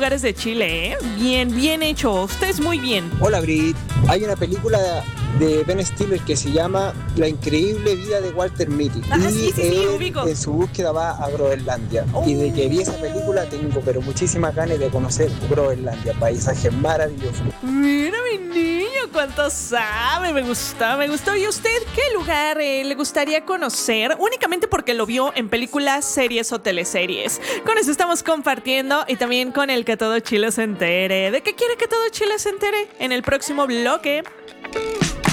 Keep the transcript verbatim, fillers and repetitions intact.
lugares de Chile, ¿eh? Bien, bien hecho. Ustedes muy bien. Hola, Brit. Hay una película de Ben Stiller que se llama La increíble vida de Walter Mitty. Ah, y sí, sí, sí, él, ubico. en su búsqueda va a Groenlandia. Oh. Y de que vi esa película tengo pero muchísimas ganas de conocer Groenlandia. Paisajes maravillosos. Mira mi niño, cuánto sabe. Me gustó, me gustó. ¿Y usted qué lugar eh, le gustaría conocer? Únicamente porque lo vio en películas, series o teleseries. Con eso estamos compartiendo y también con el que todo Chile se entere. ¿De qué quiere que todo Chile se entere? En el próximo bloque.